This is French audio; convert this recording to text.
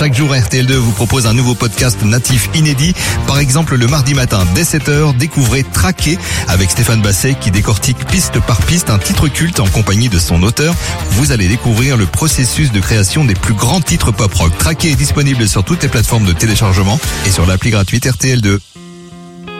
Chaque jour, RTL2 vous propose un nouveau podcast natif inédit. Par exemple, le mardi matin, dès 7h, découvrez Traqué avec Stéphane Basset qui décortique piste par piste un titre culte en compagnie de son auteur. Vous allez découvrir le processus de création des plus grands titres pop rock. Traqué est disponible sur toutes les plateformes de téléchargement et sur l'appli gratuite RTL2.